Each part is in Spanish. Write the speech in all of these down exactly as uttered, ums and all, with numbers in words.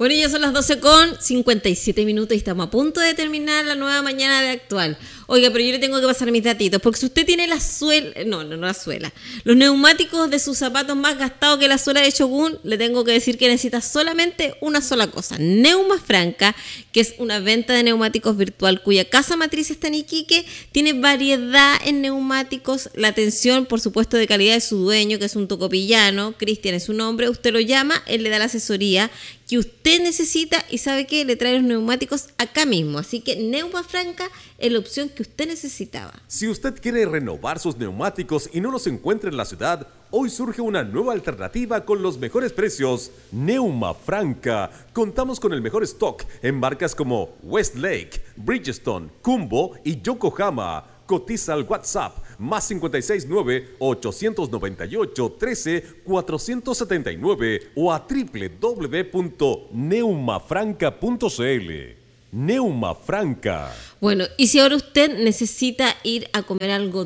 Bueno, ya son las doce con cincuenta y siete minutos y estamos a punto de terminar la nueva mañana de Actual. Oiga, pero yo le tengo que pasar mis datitos, porque si usted tiene la suela, no, no, no la suela, los neumáticos de sus zapatos más gastados que la suela de Shogun, le tengo que decir que necesita solamente una sola cosa, Neuma Franca, que es una venta de neumáticos virtual cuya casa matriz está en Iquique, tiene variedad en neumáticos, la atención, por supuesto, de calidad de su dueño, que es un tocopillano, Cristian es su nombre, usted lo llama, él le da la asesoría que usted necesita y sabe que le trae los neumáticos acá mismo, así que Neuma Franca es la opción que usted necesitaba. Si usted quiere renovar sus neumáticos y no los encuentra en la ciudad, hoy surge una nueva alternativa con los mejores precios. Neuma Franca. Contamos con el mejor stock en marcas como Westlake, Bridgestone, Kumbo y Yokohama. Cotiza al WhatsApp más cinco seis nueve, ocho nueve ocho, uno tres, cuatro siete nueve o a doble u doble u doble u punto neuma franca punto c l. Neuma Franca. Bueno, y si ahora usted necesita ir a comer algo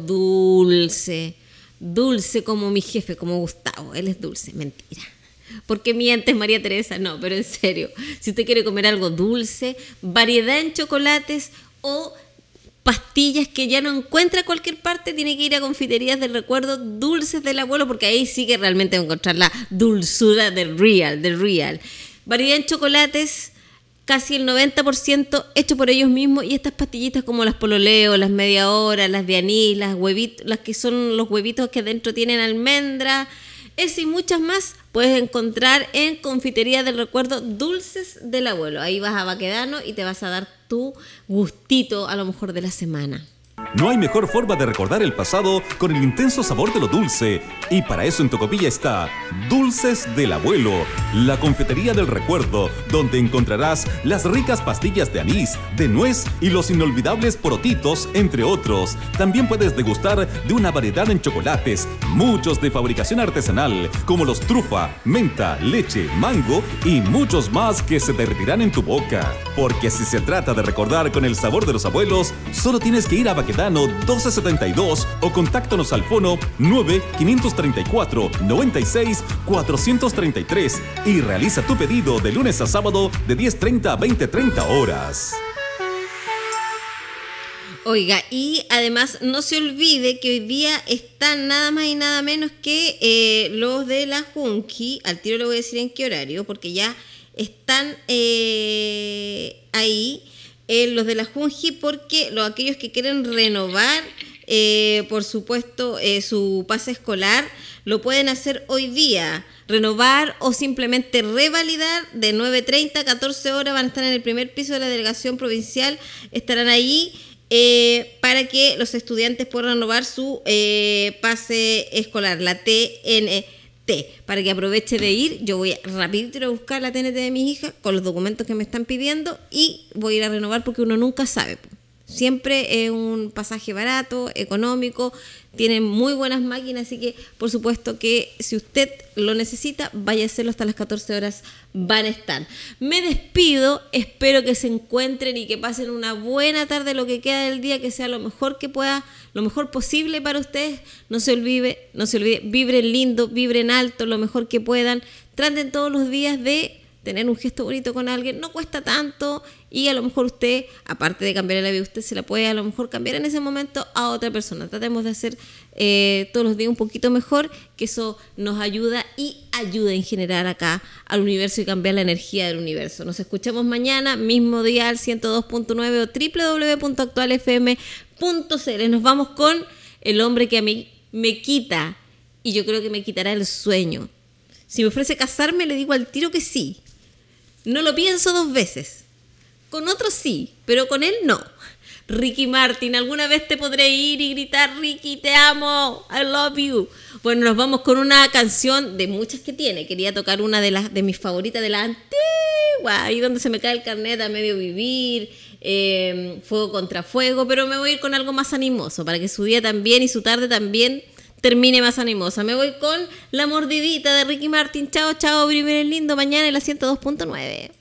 dulce, dulce como mi jefe, como Gustavo, él es dulce, mentira. Porque mientes, María Teresa, no, pero en serio, si usted quiere comer algo dulce, variedad en chocolates o pastillas que ya no encuentra a cualquier parte, tiene que ir a Confiterías del Recuerdo Dulces del Abuelo, porque ahí sí que realmente va a encontrar la dulzura del real, del real. Variedad en chocolates, casi el noventa por ciento hecho por ellos mismos, y estas pastillitas como las pololeo, las media hora, las de anís, las huevitos, las que son los huevitos que dentro tienen almendra, ese y muchas más puedes encontrar en Confitería del Recuerdo Dulces del Abuelo. Ahí vas a Baquedano y te vas a dar tu gustito a lo mejor de la semana. No hay mejor forma de recordar el pasado con el intenso sabor de lo dulce. Y para eso en Tocopilla está Dulces del Abuelo, la confitería del recuerdo, donde encontrarás las ricas pastillas de anís, de nuez y los inolvidables porotitos, entre otros. También puedes degustar de una variedad en chocolates, muchos de fabricación artesanal, como los trufa, menta, leche, mango y muchos más que se derretirán en tu boca. Porque si se trata de recordar con el sabor de los abuelos, solo tienes que ir a Baquedano doce setenta y dos o contáctanos al fono nueve cinco tres cuatro, nueve seis, cuatro tres tres y realiza tu pedido de lunes a sábado de diez treinta a veinte treinta horas. Oiga, y además no se olvide que hoy día están nada más y nada menos que eh, los de la Junji, al tiro le voy a decir en qué horario, porque ya están eh, ahí. Eh, los de la Junji, porque los, aquellos que quieren renovar, eh, por supuesto, eh, su pase escolar, lo pueden hacer hoy día. Renovar o simplemente revalidar de nueve treinta a catorce horas. Van a estar en el primer piso de la delegación provincial. Estarán ahí eh, para que los estudiantes puedan renovar su eh, pase escolar, la T N T, para que aproveche de ir. Yo voy a rapidito ir a buscar la T N T de mis hijas con los documentos que me están pidiendo y voy a ir a renovar, porque uno nunca sabe. Siempre es un pasaje barato, económico, tienen muy buenas máquinas, así que por supuesto que si usted lo necesita, vaya a hacerlo, hasta las catorce horas van a estar. Me despido, espero que se encuentren y que pasen una buena tarde, lo que queda del día, que sea lo mejor que pueda, lo mejor posible para ustedes. No se olvide, no se olvide, vibren lindo, vibren alto, lo mejor que puedan. Traten todos los días de tener un gesto bonito con alguien, no cuesta tanto, y a lo mejor usted, aparte de cambiar la vida, usted se la puede a lo mejor cambiar en ese momento a otra persona. Tratemos de hacer eh, todos los días un poquito mejor, que eso nos ayuda y ayuda en general acá al universo y cambiar la energía del universo. Nos escuchamos mañana, mismo día al ciento dos punto nueve o doble u doble u doble u punto actual f m punto c l. Nos vamos con el hombre que a mí me quita, y yo creo que me quitará el sueño. Si me ofrece casarme, le digo al tiro que sí. No lo pienso dos veces. Con otros sí, pero con él no. Ricky Martin, alguna vez te podré ir y gritar: Ricky, te amo, I love you. Bueno, nos vamos con una canción de muchas que tiene. Quería tocar una de las de mis favoritas, de la antigua, ahí donde se me cae el carnet, A Medio Vivir, eh, Fuego contra Fuego, pero me voy a ir con algo más animoso, para que su día también y su tarde también termine más animosa. Me voy con La Mordidita de Ricky Martin. Chao, chao, vibren lindo. Mañana en la ciento dos punto nueve.